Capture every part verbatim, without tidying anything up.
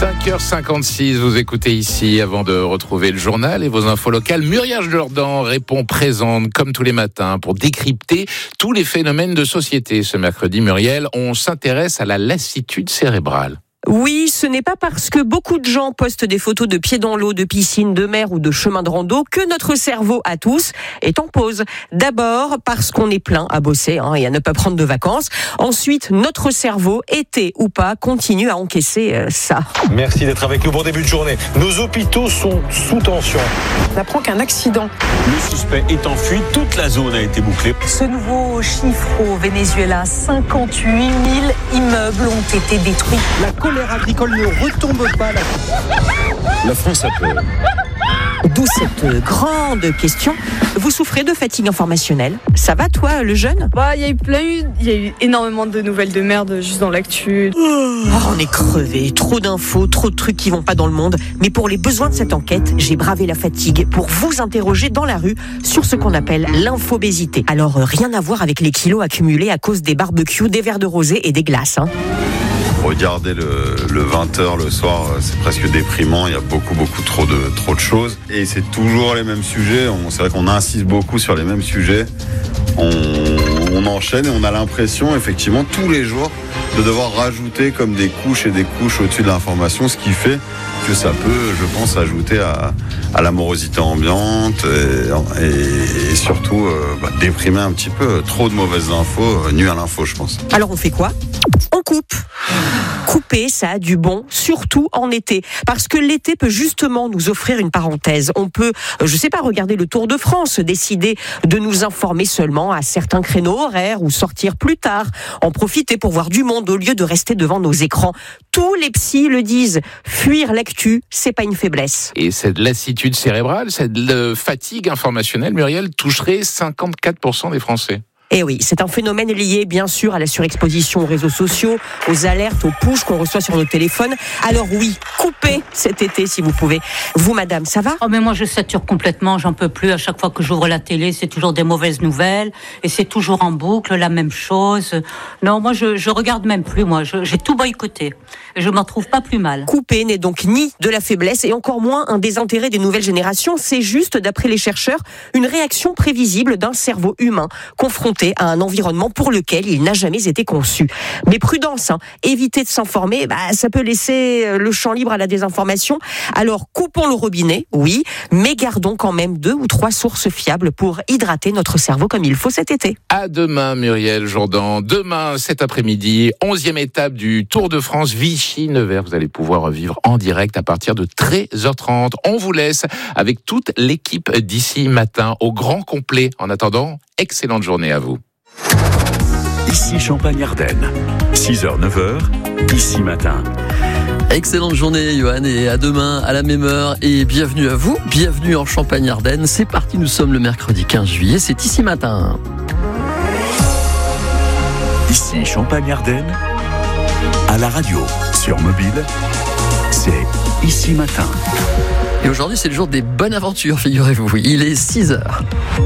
cinq heures cinquante-six, vous écoutez ici avant de retrouver le journal et vos infos locales. Muriel Jourdan répond présente comme tous les matins pour décrypter tous les phénomènes de société. Ce mercredi, Muriel, on s'intéresse à la lassitude cérébrale. Oui, ce n'est pas parce que beaucoup de gens postent des photos de pieds dans l'eau, de piscine, de mer ou de chemin de rando que notre cerveau à tous est en pause. D'abord parce qu'on est plein à bosser hein, et à ne pas prendre de vacances. Ensuite, notre cerveau, été ou pas, continue à encaisser euh, ça. Merci d'être avec nous. Bon début de journée. Nos hôpitaux sont sous tension. On apprend qu'un accident. Le suspect est en fuite. Toute la zone a été bouclée. Ce nouveau chiffre au Venezuela, cinquante-huit mille immeubles ont été détruits. La colère agricole ne retombe pas. La, la France a peur. D'où cette grande question. Vous souffrez de fatigue informationnelle? Ça va toi, le jeune? Bah, il y a eu plein, il y a eu énormément de nouvelles de merde juste dans l'actu. Oh, on est crevé, trop d'infos, trop de trucs qui vont pas dans le monde. Mais pour les besoins de cette enquête, j'ai bravé la fatigue pour vous interroger dans la rue sur ce qu'on appelle l'infobésité. Alors, euh, rien à voir avec les kilos accumulés à cause des barbecues, des verres de rosé et des glaces, hein. Regarder le, le vingt heures le soir, c'est presque déprimant. Il y a beaucoup, beaucoup trop de, trop de choses. Et c'est toujours les mêmes sujets. On, c'est vrai qu'on insiste beaucoup sur les mêmes sujets. On, on enchaîne et on a l'impression, effectivement, tous les jours, de devoir rajouter comme des couches et des couches au-dessus de l'information, ce qui fait que ça peut, je pense, ajouter à, à la morosité ambiante et, et, et surtout euh, bah, déprimer un petit peu. Trop de mauvaises infos, euh, nuit à l'info, je pense. Alors on fait quoi ? On coupe. Couper, ça a du bon, surtout en été. Parce que l'été peut justement nous offrir une parenthèse. On peut, je sais pas, regarder le Tour de France, décider de nous informer seulement à certains créneaux horaires ou sortir plus tard, en profiter pour voir du monde au lieu de rester devant nos écrans. Tous les psys le disent, fuir l'actu, c'est pas une faiblesse. Et cette lassitude cérébrale, cette fatigue informationnelle, Muriel, toucherait cinquante-quatre pour cent des Français. Eh oui, c'est un phénomène lié bien sûr à la surexposition aux réseaux sociaux, aux alertes, aux pushs qu'on reçoit sur nos téléphones. Alors oui, coupez cet été si vous pouvez. Vous madame, ça va ? Oh mais moi je sature complètement, j'en peux plus. À chaque fois que j'ouvre la télé, c'est toujours des mauvaises nouvelles et c'est toujours en boucle, la même chose. Non, moi je, je regarde même plus, moi je, j'ai tout boycotté. Et je m'en trouve pas plus mal. Couper n'est donc ni de la faiblesse et encore moins un désintérêt des nouvelles générations. C'est juste, d'après les chercheurs, une réaction prévisible d'un cerveau humain confronté à un environnement pour lequel il n'a jamais été conçu. Mais prudence, hein, éviter de s'informer, bah, ça peut laisser le champ libre à la désinformation. Alors coupons le robinet, oui, mais gardons quand même deux ou trois sources fiables pour hydrater notre cerveau comme il faut cet été. À demain, Muriel Jourdan. Demain, cet après-midi, onzième étape du Tour de France Vichy-Nevers. Vous allez pouvoir vivre en direct à partir de treize heures trente. On vous laisse avec toute l'équipe d'ici matin au grand complet. En attendant, excellente journée à vous. Ici Champagne-Ardenne, six heures neuf heures, ici matin. Excellente journée Johan et à demain à la même heure et bienvenue à vous, bienvenue en Champagne-Ardenne. C'est parti, nous sommes le mercredi quinze juillet, c'est ici matin. Ici Champagne-Ardenne, à la radio, sur mobile, c'est ici matin. Et aujourd'hui c'est le jour des bonnes aventures, figurez-vous, il est six heures.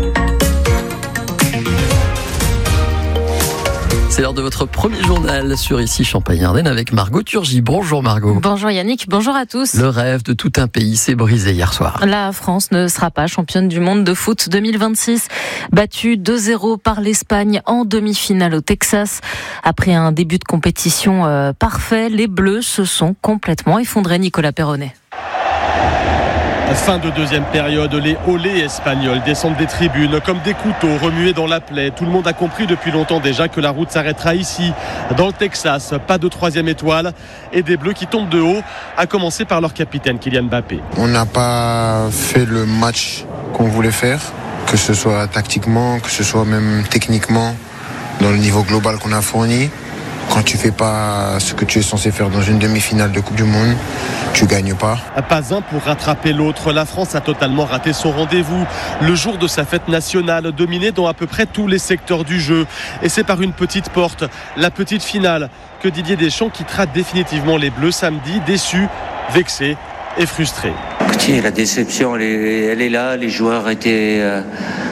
C'est l'heure de votre premier journal sur Ici Champagne-Ardenne avec Margot Turgy. Bonjour Margot. Bonjour Yannick, bonjour à tous. Le rêve de tout un pays s'est brisé hier soir. La France ne sera pas championne du monde de foot deux mille vingt-six. Battue deux zéro par l'Espagne en demi-finale au Texas. Après un début de compétition euh, parfait, les Bleus se sont complètement effondrés. Nicolas Perronnet. Fin de deuxième période, les olés espagnols descendent des tribunes comme des couteaux remués dans la plaie. Tout le monde a compris depuis longtemps déjà que la route s'arrêtera ici, dans le Texas. Pas de troisième étoile et des Bleus qui tombent de haut, à commencer par leur capitaine Kylian Mbappé. On n'a pas fait le match qu'on voulait faire, que ce soit tactiquement, que ce soit même techniquement, dans le niveau global qu'on a fourni. Quand tu fais pas ce que tu es censé faire dans une demi-finale de Coupe du Monde, tu gagnes pas. Pas un pour rattraper l'autre. La France a totalement raté son rendez-vous. Le jour de sa fête nationale, dominée dans à peu près tous les secteurs du jeu. Et c'est par une petite porte, la petite finale, que Didier Deschamps quittera définitivement les Bleus samedi, déçu, vexé et frustré. Écoutez, la déception, elle est, elle est là. Les joueurs étaient... Euh...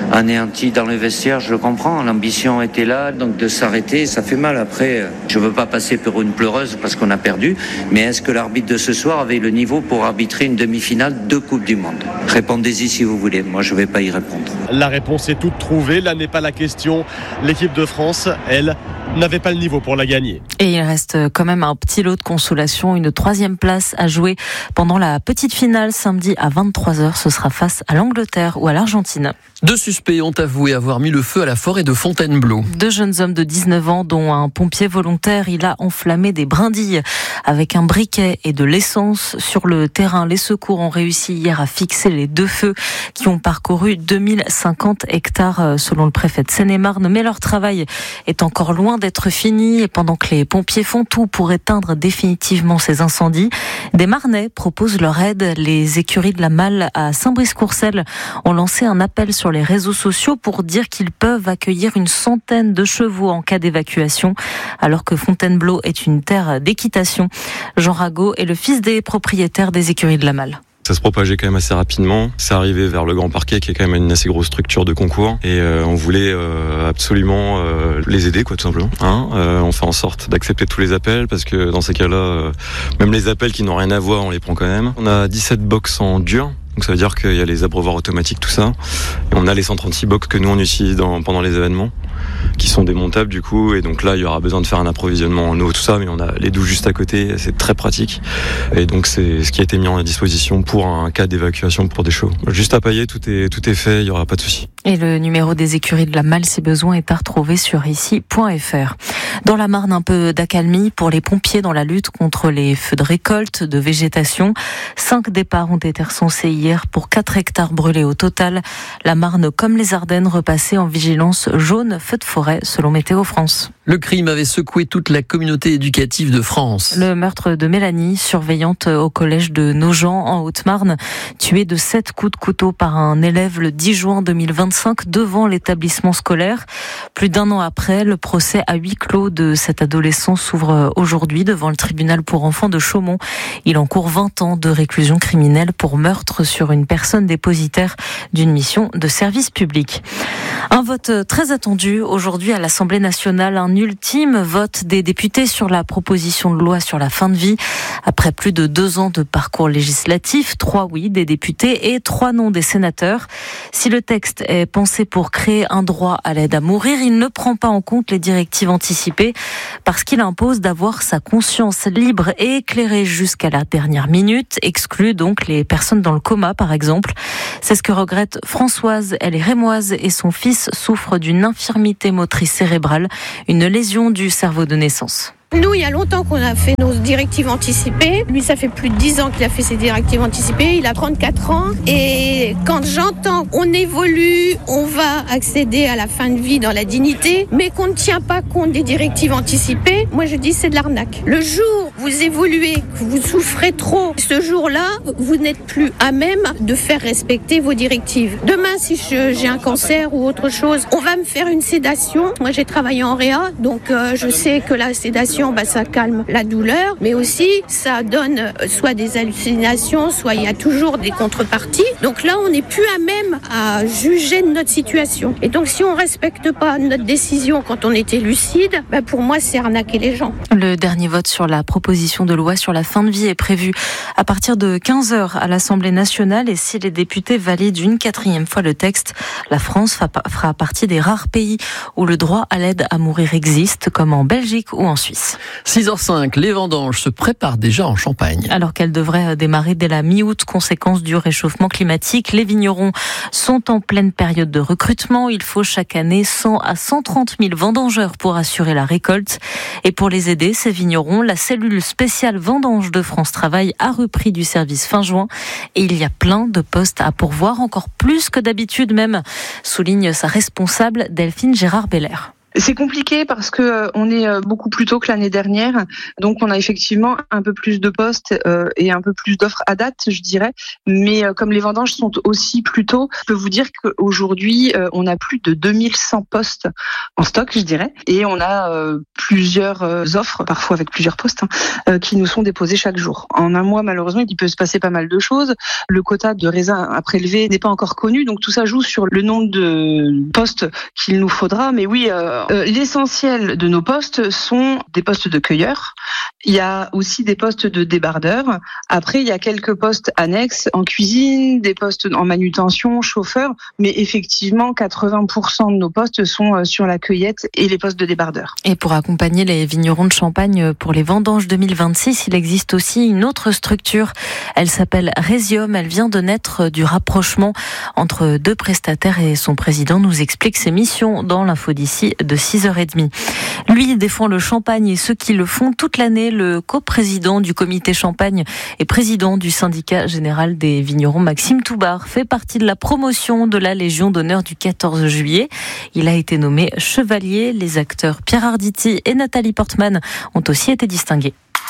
anéanti dans le vestiaire, je le comprends. L'ambition était là, donc de s'arrêter, ça fait mal. Après, je veux pas passer pour une pleureuse parce qu'on a perdu, mais est-ce que l'arbitre de ce soir avait le niveau pour arbitrer une demi-finale de Coupe du Monde? Répondez-y si vous voulez, moi je vais pas y répondre. La réponse est toute trouvée, là n'est pas la question. L'équipe de France, elle, n'avait pas le niveau pour la gagner. Et il reste quand même un petit lot de consolation, une troisième place à jouer pendant la petite finale samedi à vingt-trois heures. Ce sera face à l'Angleterre ou à l'Argentine. Deux suspects ont avoué avoir mis le feu à la forêt de Fontainebleau. Deux jeunes hommes de dix-neuf ans, dont un pompier volontaire, il a enflammé des brindilles avec un briquet et de l'essence. Sur le terrain, les secours ont réussi hier à fixer les deux feux qui ont parcouru deux mille cinquante hectares selon le préfet de Seine-et-Marne. Mais leur travail est encore loin d'être fini et pendant que les pompiers font tout pour éteindre définitivement ces incendies, des Marnais proposent leur aide. Les écuries de la Malle à Saint-Brice-Courcelles ont lancé un appel sur les réseaux sociaux pour dire qu'ils peuvent accueillir une centaine de chevaux en cas d'évacuation, alors que Fontainebleau est une terre d'équitation. Jean Rago est le fils des propriétaires des écuries de la Malle. Ça se propageait quand même assez rapidement. C'est arrivé vers le Grand Parquet, qui est quand même une assez grosse structure de concours. Et euh, on voulait euh, absolument euh, les aider, quoi, tout simplement. Hein euh, on fait en sorte d'accepter tous les appels, parce que dans ces cas-là, euh, même les appels qui n'ont rien à voir, on les prend quand même. On a dix-sept box en dur. Donc ça veut dire qu'il y a les abreuvoirs automatiques, tout ça. Et on a les cent trente-six box que nous on utilise dans, pendant les événements, qui sont démontables du coup. Et donc là, il y aura besoin de faire un approvisionnement en eau, tout ça. Mais on a les douches juste à côté, c'est très pratique. Et donc c'est ce qui a été mis en disposition pour un cas d'évacuation pour des chevaux. Juste à pailler, tout est, tout est fait, il n'y aura pas de souci. Et le numéro des écuries de la Malle, si besoin, est à retrouver sur ici point f r. Dans la Marne, un peu d'accalmie pour les pompiers dans la lutte contre les feux de récolte, de végétation. Cinq départs ont été recensés hier pour quatre hectares brûlés au total. La Marne, comme les Ardennes, repassée en vigilance jaune feu de forêt, selon Météo France. Le crime avait secoué toute la communauté éducative de France. Le meurtre de Mélanie, surveillante au collège de Nogent, en Haute-Marne, tuée de sept coups de couteau par un élève le dix juin deux mille vingt-cinq devant l'établissement scolaire. Plus d'un an après, le procès à huis clos de cet adolescent s'ouvre aujourd'hui devant le tribunal pour enfants de Chaumont. Il encourt vingt ans de réclusion criminelle pour meurtre sur une personne dépositaire d'une mission de service public. Un vote très attendu aujourd'hui à l'Assemblée nationale, un ultime vote des députés sur la proposition de loi sur la fin de vie. Après plus de deux ans de parcours législatif, trois oui des députés et trois non des sénateurs. Si le texte est pensé pour créer un droit à l'aide à mourir, il ne prend pas en compte les directives anticipées parce qu'il impose d'avoir sa conscience libre et éclairée jusqu'à la dernière minute, exclut donc les personnes dans le coma par exemple. C'est ce que regrette Françoise, elle est rémoise et son fils souffre d'une infirmité motrice cérébrale, une lésion du cerveau de naissance. Nous, il y a longtemps qu'on a fait nos directives anticipées. Lui, ça fait plus de dix ans qu'il a fait ses directives anticipées. Il a trente-quatre ans. Et quand j'entends on évolue, on va accéder à la fin de vie dans la dignité, mais qu'on ne tient pas compte des directives anticipées, moi je dis c'est de l'arnaque. Le jour où vous évoluez, que vous souffrez trop, ce jour-là, vous n'êtes plus à même de faire respecter vos directives. Demain, si je, j'ai un cancer ou autre chose, on va me faire une sédation. Moi, j'ai travaillé en réa, donc euh, je sais que la sédation, Bah, ça calme la douleur, mais aussi ça donne soit des hallucinations, soit il y a toujours des contreparties. Donc là, on n'est plus à même à juger de notre situation. Et donc, si on ne respecte pas notre décision quand on était lucide, bah, pour moi, c'est arnaquer les gens. Le dernier vote sur la proposition de loi sur la fin de vie est prévu à partir de quinze heures à l'Assemblée nationale. Et si les députés valident une quatrième fois le texte, la France fera partie des rares pays où le droit à l'aide à mourir existe, comme en Belgique ou en Suisse. six heures cinq, les vendanges se préparent déjà en Champagne. Alors qu'elles devraient démarrer dès la mi-août, conséquence du réchauffement climatique, les vignerons sont en pleine période de recrutement. Il faut chaque année cent à cent trente mille vendangeurs pour assurer la récolte. Et pour les aider, ces vignerons, la cellule spéciale vendange de France Travail a repris du service fin juin. Et il y a plein de postes à pourvoir, encore plus que d'habitude même, souligne sa responsable Delphine Gérard-Beller. C'est compliqué parce que euh, on est euh, beaucoup plus tôt que l'année dernière, donc on a effectivement un peu plus de postes euh, et un peu plus d'offres à date, je dirais. Mais euh, comme les vendanges sont aussi plus tôt, je peux vous dire qu'aujourd'hui euh, on a plus de deux mille cent postes en stock, je dirais, et on a euh, plusieurs euh, offres, parfois avec plusieurs postes, hein, euh, qui nous sont déposés chaque jour. En un mois, malheureusement, il peut se passer pas mal de choses. Le quota de raisins à prélever n'est pas encore connu, donc tout ça joue sur le nombre de postes qu'il nous faudra. Mais oui, euh, euh, l'essentiel de nos postes sont des postes de cueilleurs. Il y a aussi des postes de débardeurs. Après, il y a quelques postes annexes en cuisine, des postes en manutention, chauffeur. Mais effectivement, quatre-vingts pour cent de nos postes sont sur la cueillette et les postes de débardeurs. Et pour accompagner les vignerons de Champagne pour les vendanges deux mille vingt-six, il existe aussi une autre structure. Elle s'appelle Résium. Elle vient de naître du rapprochement entre deux prestataires et son président nous explique ses missions dans l'info d'ici de six heures trente. Lui défend le champagne et ceux qui le font toute l'année. Le coprésident du comité Champagne et président du syndicat général des vignerons, Maxime Toubar, fait partie de la promotion de la Légion d'honneur du quatorze juillet. Il a été nommé chevalier. Les acteurs Pierre Arditi et Nathalie Portman ont aussi été distingués.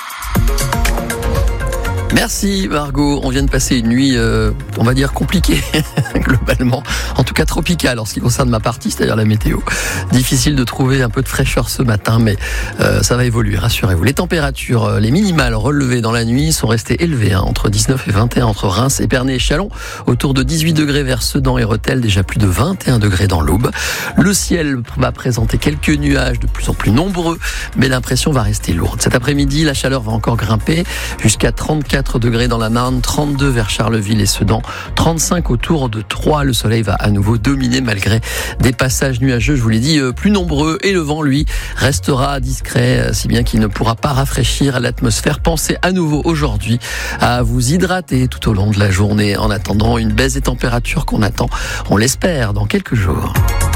Merci Margot, on vient de passer une nuit, euh, on va dire compliquée, globalement, en tout cas tropicale en ce qui concerne ma partie, c'est-à-dire la météo. Difficile de trouver un peu de fraîcheur ce matin, mais euh, ça va évoluer, rassurez-vous. Les températures, les minimales relevées dans la nuit sont restées élevées, hein, entre dix-neuf et vingt et un entre Reims, Épernay et Châlons, autour de dix-huit degrés vers Sedan et Rethel, déjà plus de vingt et un degrés dans l'Aube. Le ciel va présenter quelques nuages de plus en plus nombreux, mais l'impression va rester lourde. Cet après-midi, la chaleur va encore grimper jusqu'à trente-quatre degrés dans la Marne, trente-deux vers Charleville et Sedan, trente-cinq autour de Troyes. Le soleil va à nouveau dominer malgré des passages nuageux, je vous l'ai dit, plus nombreux, et le vent, lui, restera discret, si bien qu'il ne pourra pas rafraîchir l'atmosphère. Pensez à nouveau aujourd'hui à vous hydrater tout au long de la journée en attendant une baisse des températures qu'on attend, on l'espère, dans quelques jours.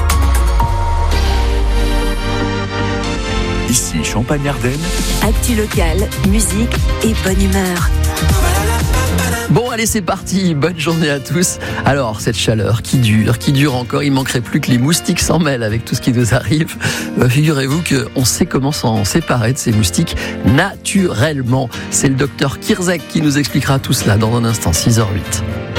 Ici Champagne-Ardenne. Actu locale, musique et bonne humeur. Bon, allez, c'est parti. Bonne journée à tous. Alors, cette chaleur qui dure, qui dure encore, il manquerait plus que les moustiques s'en mêlent avec tout ce qui nous arrive. Euh, figurez-vous qu'on sait comment s'en séparer de ces moustiques naturellement. C'est le docteur Kirzek qui nous expliquera tout cela dans un instant, six heures huit.